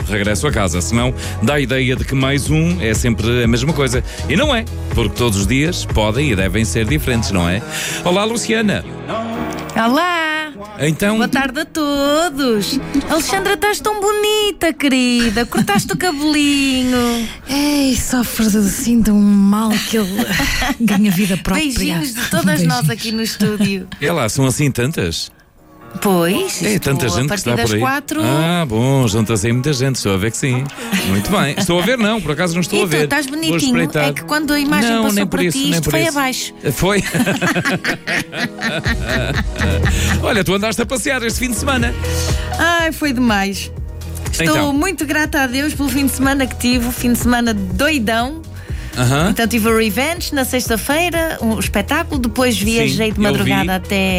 regresso a casa. Senão dá a ideia de que mais um é sempre a mesma coisa. E não é, porque todos os dias podem e devem ser diferentes, não é? Olá, Luciana. Olá! Então... Boa tarde a todos! Alexandra, estás tão bonita, querida! Cortaste o cabelinho! Ei, sofre assim de um mal que ele ganha vida própria. Beijinhos de todas nós aqui no estúdio. É lá, são assim tantas? Pois, É tanta gente a que partir está das por aí. 4. Ah, bom, junta-se aí muita gente, estou a ver que sim. Muito bem. Estou a ver, não, por acaso não estou E a tu ver. estás Vou bonitinho. espreitar. É que quando a imagem Não, passou nem por para isso, ti, nem isto por foi isso. abaixo. Foi? Olha, tu andaste a passear este fim de semana. Ai, foi demais. Estou Então. muito grata a Deus pelo fim de semana que tive. Fim de semana doidão. Aham. Então tive o Revenge na sexta-feira, um espetáculo. Depois viajei de eu madrugada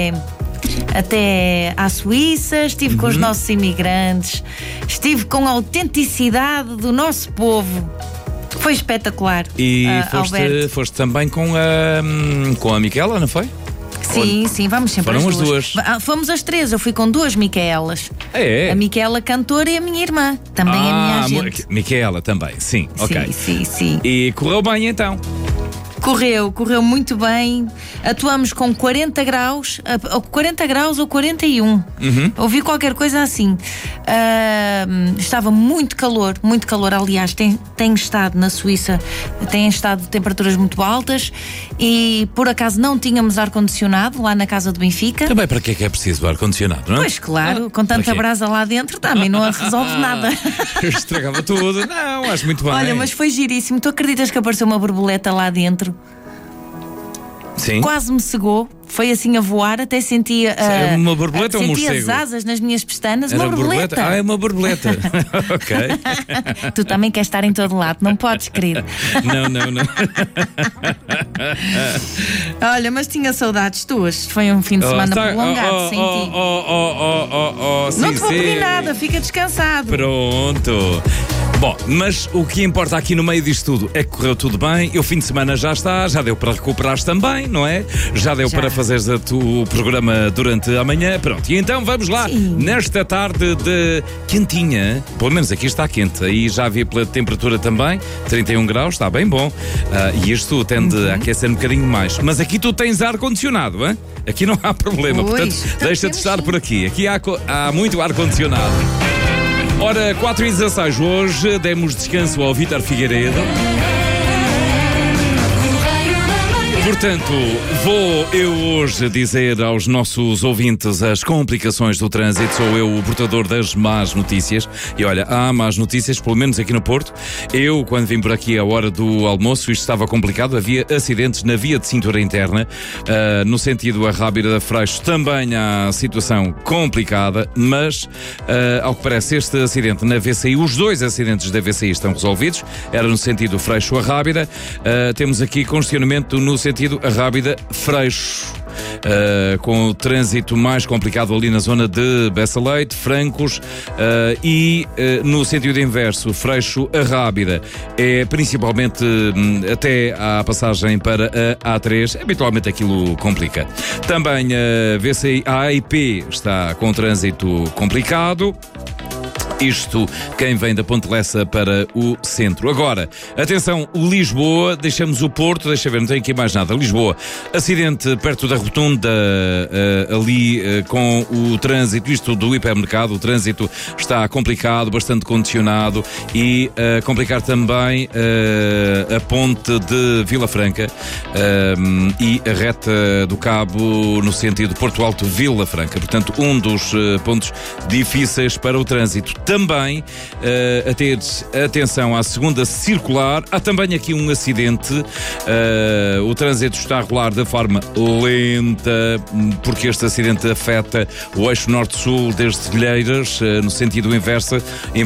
até à Suíça. Estive com os nossos imigrantes. Estive com a autenticidade do nosso povo. Foi espetacular. E Alberto. foste também com a Miquela, não foi? Sim, vamos sempre Foram as as duas. Fomos as três, eu fui com duas Micaelas. É. A Micaela cantora e a minha irmã. Também a minha agente. Miquela também, sim, ok. Sim. E correu bem então? Correu muito bem. Atuamos com 40 graus, 40 graus ou 41. Ouvi qualquer coisa assim. Estava muito calor. Aliás, tem estado na Suíça, tem estado temperaturas muito altas e por acaso não tínhamos ar-condicionado lá na casa do Benfica. Também para que é preciso ar-condicionado, não é? Pois claro, com para tanta quê? brasa lá dentro também não resolve nada. Estragava tudo. Não, acho muito bem. Olha, mas foi giríssimo. Tu acreditas que apareceu uma borboleta lá dentro? Sim. Quase me cegou. Foi assim a voar, até sentia. Uma borboleta ou um sentia morcego? as asas nas minhas pestanas. Era Uma borboleta. Ah, é uma borboleta. Ok. Tu também queres estar em todo lado, não podes, querido. Não. Olha, mas tinha saudades tuas. Foi um fim de semana prolongado sem ti. Não te vou pedir nada, fica descansado. Pronto. Bom, mas o que importa aqui no meio disto tudo é que correu tudo bem. E o fim de semana já está, já deu para recuperares também, não é? Já deu para fazeres o programa durante a manhã. Pronto, e então vamos lá. Sim. Nesta tarde de quentinha, pelo menos aqui está quente. Aí já vi pela temperatura também, 31 graus, está bem bom. E isto tende a aquecer um bocadinho mais. Mas aqui tu tens ar-condicionado, hein? Aqui não há problema, Pois, portanto deixa de estar por aqui. Aqui há muito ar-condicionado. Ora, 4h16, hoje demos descanso ao Vítor Figueiredo. Portanto, vou eu hoje dizer aos nossos ouvintes as complicações do trânsito. Sou eu o portador das más notícias. E olha, há más notícias, pelo menos aqui no Porto. Eu, quando vim por aqui à hora do almoço, isto estava complicado. Havia acidentes na via de cintura interna. No sentido Arrábida da Freixo também há situação complicada. Mas, ao que parece, este acidente na VCI, os dois acidentes da VCI estão resolvidos. Era no sentido Freixo-Arrábida. Temos aqui congestionamento no sentido Arrábida-Freixo, com o trânsito mais complicado ali na zona de Bessa Leite, Francos, e no sentido inverso, Freixo-Arrábida, é principalmente até à passagem para a A3, habitualmente aquilo complica. Também a VCI, a AIP está com trânsito complicado. Isto, quem vem da Ponte Lessa para o centro. Agora, atenção, Lisboa, deixamos o Porto, deixa ver, não tem aqui mais nada. Lisboa, acidente perto da rotunda, ali com o trânsito, isto do hipermercado, o trânsito está complicado, bastante condicionado e complicar também a ponte de Vila Franca e a reta do Cabo no sentido Porto Alto-Vila Franca. Portanto, um dos pontos difíceis para o trânsito. Também a ter atenção à segunda circular. Há também aqui um acidente. O trânsito está a rolar de forma lenta, porque este acidente afeta o eixo norte-sul desde Telheiras, no sentido inverso.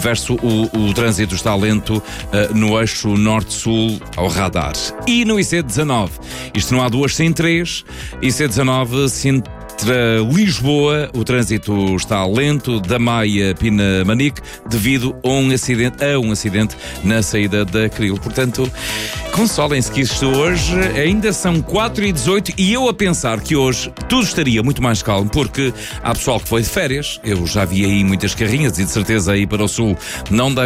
O trânsito está lento no eixo norte-sul ao radar. E no IC19, isto não há duas sem três, IC19 entre Lisboa, o trânsito está lento, da Maia Pina Manique, devido a um acidente na saída da Cril. Portanto, consolem-se que isto hoje ainda são 4h18 e eu a pensar que hoje tudo estaria muito mais calmo, porque há pessoal que foi de férias. Eu já vi aí muitas carrinhas e de certeza aí para o sul não deve